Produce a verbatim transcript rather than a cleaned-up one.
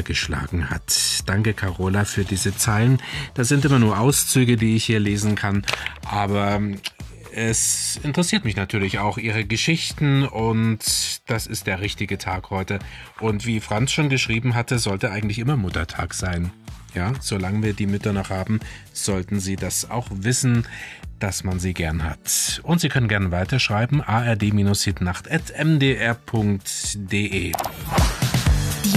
geschlagen hat. Danke, Carola, für diese Zeilen. Das sind immer nur Auszüge, die ich hier lesen kann, aber es interessiert mich natürlich auch, Ihre Geschichten, und das ist der richtige Tag heute. Und wie Franz schon geschrieben hatte, sollte eigentlich immer Muttertag sein. Ja, solange wir die Mütter noch haben, sollten Sie das auch wissen, dass man sie gern hat. Und Sie können gerne weiterschreiben, a r d Bindestrich hitnacht at m d r punkt d e.